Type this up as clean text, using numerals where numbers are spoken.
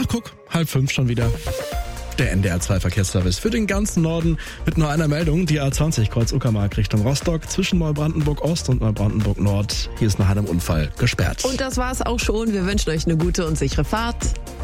guck, 4:30 schon wieder. Der NDR 2 Verkehrsservice für den ganzen Norden mit nur einer Meldung. Die A20 Kreuz Uckermark Richtung Rostock zwischen Neubrandenburg Ost und Neubrandenburg Nord. Hier ist nach einem Unfall gesperrt. Und das war's auch schon. Wir wünschen euch eine gute und sichere Fahrt.